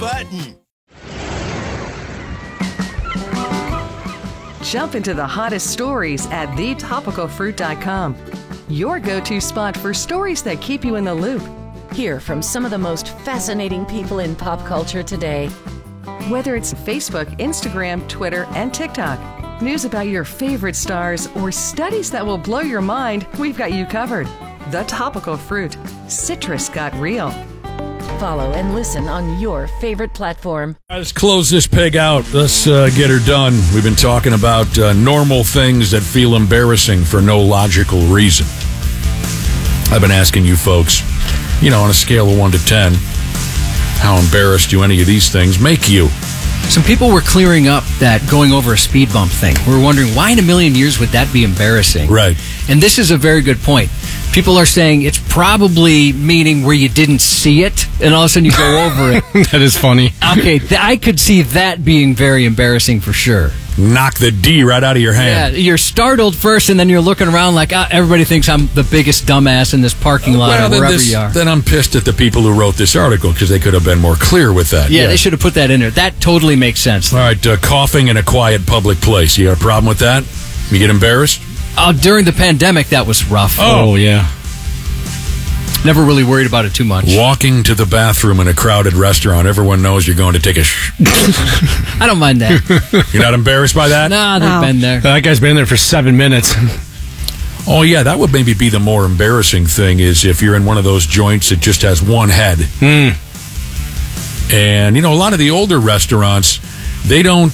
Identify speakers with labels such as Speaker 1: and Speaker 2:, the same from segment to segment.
Speaker 1: button.
Speaker 2: Jump into the hottest stories at thetopicalfruit.com. Your go-to spot for stories that keep you in the loop.
Speaker 3: Hear from some of the most fascinating people in pop culture today.
Speaker 2: Whether it's Facebook, Instagram, Twitter, and TikTok, news about your favorite stars, or studies that will blow your mind, we've got you covered. The Topical Fruit. Citrus got real.
Speaker 3: Follow and listen on your favorite platform.
Speaker 4: Let's close this pig out. Let's get her done. We've been talking about normal things that feel embarrassing for no logical reason. I've been asking you folks, on a scale of 1 to 10, how embarrassed do any of these things make you?
Speaker 5: Some people were clearing up that going over a speed bump thing. We were wondering, why in a million years would that be embarrassing?
Speaker 4: Right.
Speaker 5: And this is a very good point. People are saying it's probably meaning where you didn't see it, and all of a sudden you go over it.
Speaker 6: That is funny.
Speaker 5: Okay, I could see that being very embarrassing for sure.
Speaker 4: Knock the D right out of your hand.
Speaker 5: Yeah, you're startled first, and then you're looking around like, everybody thinks I'm the biggest dumbass in this parking lot or wherever you are.
Speaker 4: Then I'm pissed at the people who wrote this article because they could have been more clear with that.
Speaker 5: Yeah, they should have put that in there. That totally makes sense.
Speaker 4: All right, coughing in a quiet public place. You got a problem with that? You get embarrassed?
Speaker 5: During the pandemic, that was rough.
Speaker 6: Oh, yeah.
Speaker 5: Never really worried about it too much.
Speaker 4: Walking to the bathroom in a crowded restaurant. Everyone knows you're going to take a
Speaker 5: I don't mind that.
Speaker 4: You're not embarrassed by that?
Speaker 5: Nah, they've been there.
Speaker 6: That guy's been there for 7 minutes.
Speaker 4: Oh, yeah, that would maybe be the more embarrassing thing is if you're in one of those joints that just has one head. And, a lot of the older restaurants, they don't,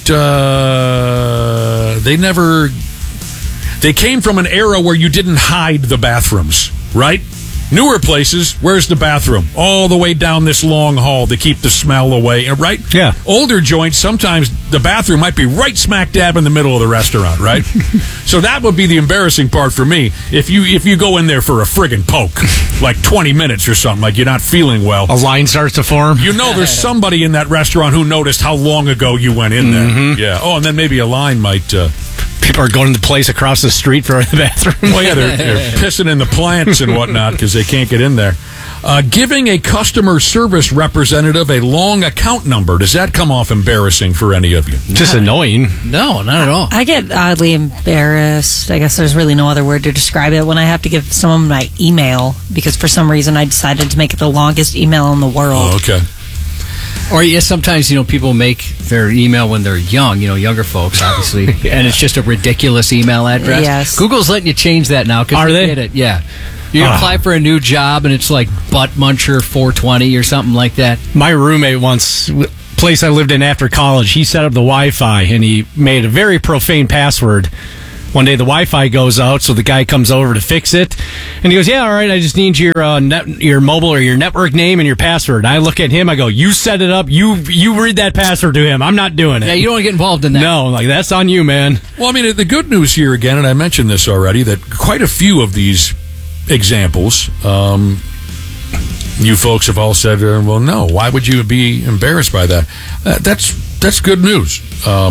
Speaker 4: they came from an era where you didn't hide the bathrooms, right? Newer places, where's the bathroom? All the way down this long hall to keep the smell away, right?
Speaker 6: Yeah.
Speaker 4: Older joints, sometimes the bathroom might be right smack dab in the middle of the restaurant, right? So that would be the embarrassing part for me. If you go in there for a friggin' poke, like 20 minutes or something, like you're not feeling well.
Speaker 6: A line starts to form.
Speaker 4: There's somebody in that restaurant who noticed how long ago you went in there.
Speaker 6: Mm-hmm.
Speaker 4: Yeah. Oh, and then maybe a line might...
Speaker 6: People are going to the place across the street for the bathroom.
Speaker 4: Well, yeah, they're pissing in the plants and whatnot because they can't get in there. Giving a customer service representative a long account number, does that come off embarrassing for any of you?
Speaker 6: Just annoying.
Speaker 5: No, not at all.
Speaker 7: I get oddly embarrassed. I guess there's really no other word to describe it when I have to give someone my email because for some reason I decided to make it the longest email in the world.
Speaker 4: Oh, okay.
Speaker 5: Or sometimes people make their email when they're young, younger folks, obviously, and it's just a ridiculous email address.
Speaker 7: Yes.
Speaker 5: Google's letting you change that now.
Speaker 6: Are they?
Speaker 5: Get it. Yeah. You apply for a new job, and it's like Butt Muncher 420 or something like that.
Speaker 6: My roommate once, place I lived in after college, he set up the Wi-Fi, and he made a very profane password. One day the Wi-Fi goes out, so the guy comes over to fix it, and he goes, "Yeah, all right, I just need your your mobile or your network name and your password." I look at him, I go, "You set it up. You read that password to him. I'm not doing it."
Speaker 5: Yeah, you don't want to get involved in that.
Speaker 6: No, that's on you, man.
Speaker 4: Well, I mean, the good news here again, and I mentioned this already, that quite a few of these examples, you folks have all said, "Well, no. Why would you be embarrassed by that?" That's good news.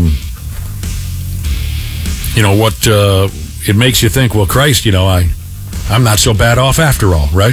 Speaker 4: It makes you think, well, Christ, I'm not so bad off after all, right?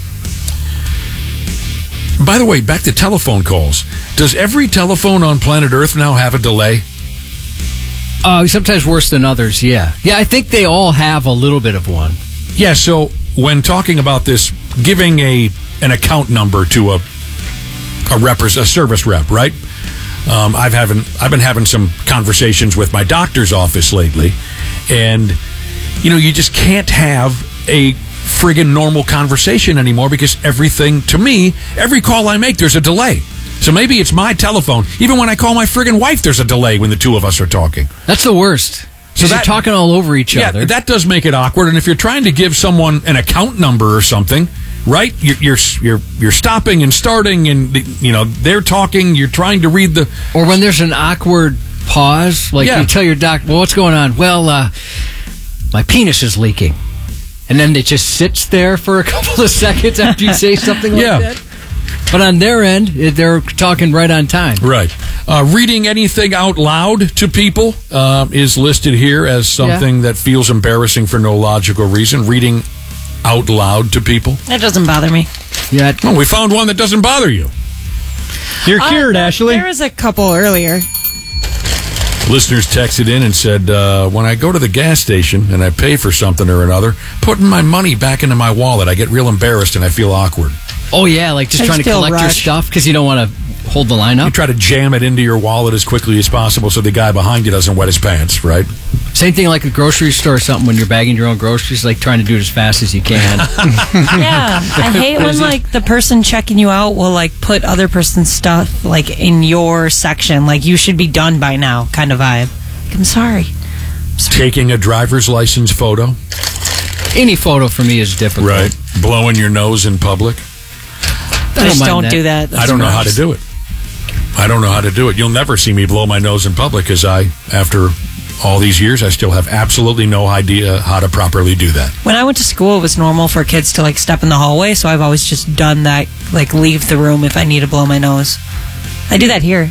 Speaker 4: By the way, back to telephone calls. Does every telephone on planet Earth now have a delay?
Speaker 5: Sometimes worse than others, yeah. Yeah, I think they all have a little bit of one.
Speaker 4: Yeah, so when talking about this, giving an account number to a service rep, right? I've been having some conversations with my doctor's office lately, and you just can't have a friggin' normal conversation anymore because every call I make, there's a delay. So maybe it's my telephone. Even when I call my friggin' wife, there's a delay when the two of us are talking.
Speaker 5: That's the worst. So they're talking all over each other.
Speaker 4: Yeah, that does make it awkward. And if you're trying to give someone an account number or something, right? You're stopping and starting, and they're talking. You're trying to read the.
Speaker 5: Or when there's an awkward pause, like you tell your doc, "Well, what's going on?" "Well, my penis is leaking," and then it just sits there for a couple of seconds after you say something like that. But on their end, they're talking right on time.
Speaker 4: Right. Reading anything out loud to people is listed here as something that feels embarrassing for no logical reason. Reading out loud to people.
Speaker 7: That doesn't bother me.
Speaker 5: Yeah.
Speaker 4: Oh, we found one that doesn't bother you.
Speaker 6: You're cured,
Speaker 7: No,
Speaker 6: Ashley.
Speaker 7: There was a couple earlier.
Speaker 4: Listeners texted in and said, when I go to the gas station and I pay for something or another, putting my money back into my wallet, I get real embarrassed and I feel awkward.
Speaker 5: Oh, yeah, like just
Speaker 7: I
Speaker 5: trying to
Speaker 7: feel
Speaker 5: collect your
Speaker 7: rushed.
Speaker 5: stuff because you don't want to hold the line
Speaker 4: You
Speaker 5: up.
Speaker 4: try to jam it into your wallet as quickly as possible so the guy behind you doesn't wet his pants, right?
Speaker 5: Same thing like a grocery store or something when you're bagging your own groceries, like trying to do it as fast as you can.
Speaker 7: Yeah, I hate when like the person checking you out will like put other person's stuff like in your section. Like you should be done by now, kind of vibe. Like, I'm sorry.
Speaker 4: Taking a driver's license photo.
Speaker 5: Any photo for me is difficult.
Speaker 4: Right. Blowing your nose in public.
Speaker 7: I just
Speaker 5: mind
Speaker 7: don't
Speaker 5: that.
Speaker 7: do that.
Speaker 4: I don't know how to do it. I don't know how to do it. You'll never see me blow my nose in public because after all these years, I still have absolutely no idea how to properly do that.
Speaker 7: When I went to school, it was normal for kids to like step in the hallway, so I've always just done that, like leave the room if I need to blow my nose. I do that here.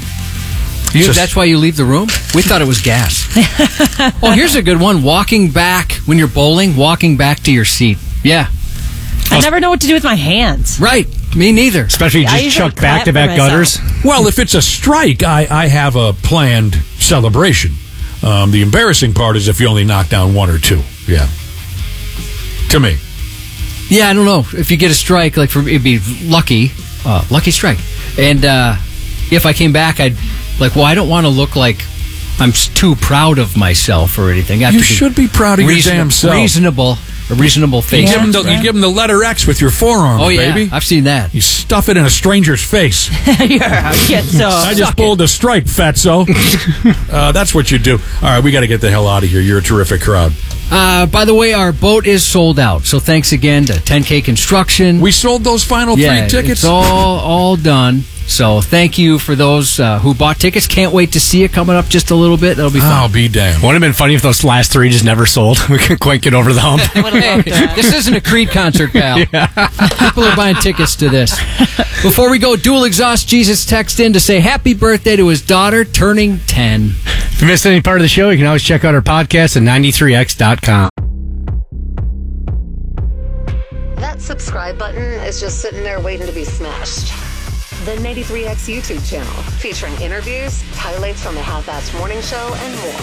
Speaker 5: That's why you leave the room? We thought it was gas. Oh, here's a good one. Walking back, when you're bowling, walking back to your seat. Yeah.
Speaker 7: I never know what to do with my hands.
Speaker 5: Right. Me neither.
Speaker 6: Especially
Speaker 7: I
Speaker 6: just
Speaker 7: usually
Speaker 6: chuck back-to-back
Speaker 7: clap for
Speaker 6: gutters.
Speaker 4: Well, if it's a strike, I have a planned celebration. The embarrassing part is if you only knock down one or two. Yeah. To me.
Speaker 5: Yeah, I don't know. If you get a strike, like it'd be lucky strike. And if I came back, I'd I don't want to look like I'm too proud of myself or anything. I have
Speaker 4: You
Speaker 5: to be
Speaker 4: should be proud of your damn self.
Speaker 5: A reasonable face.
Speaker 4: You give him the letter X with your forearm,
Speaker 5: Oh, yeah.
Speaker 4: baby.
Speaker 5: I've seen that.
Speaker 4: You stuff it in a stranger's face. I just pulled a strike, fatso. That's what you do. All right, we got to get the hell out of here. You're a terrific crowd.
Speaker 5: By the way, our boat is sold out. So thanks again to 10K Construction.
Speaker 4: We sold those final 3 tickets.
Speaker 5: It's all done. So thank you for those who bought tickets. Can't wait to see it coming up just a little bit. That'll be fun.
Speaker 4: I'll be damned.
Speaker 6: Wouldn't have been funny if those last 3 just never sold. We couldn't quite get over the hump.
Speaker 5: Hey, this isn't a Creed concert, pal. People are buying tickets to this. Before we go, Dual Exhaust Jesus text in to say happy birthday to his daughter turning 10.
Speaker 6: If you missed any part of the show, you can always check out our podcast at 93x.com.
Speaker 1: That subscribe button is just sitting there waiting to be smashed. The 93X YouTube channel, featuring interviews, highlights from the Half-Assed Morning Show, and more.